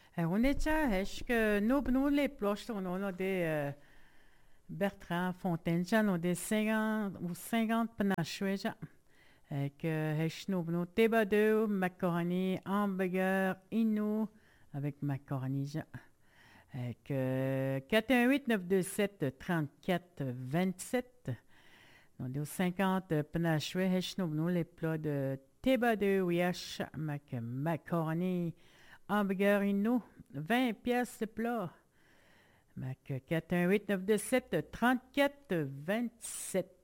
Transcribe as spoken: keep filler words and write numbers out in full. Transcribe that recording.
Eh, on est déjà, est-ce que nous, nous les ploches, on a des euh, Bertrand Fontaine, on a des cinquante ou cinquante panachoués, et que est-ce nous, nous, tébado, macaroni, hamburger, inou, avec macaroni, ja. Et que quatre un huit neuf deux sept trente-quatre vingt-sept, on a cinquante panachoués, est-ce nous, nous les plats de tébado, wesh, mac macaroni, hamburger, inou, vingt pièces de plat. Mac quatre un huit neuf deux sept trente-quatre vingt-sept.